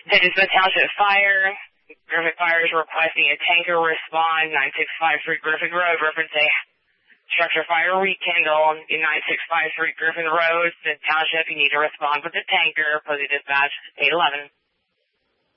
Pittsburgh Township Fire. Griffin Fire is requesting a tanker respond 9653 Griffin Road. Reference a structure fire rekindle in 9653 Griffin Road. The Township, you need to respond with a tanker. Posey Dispatch 811.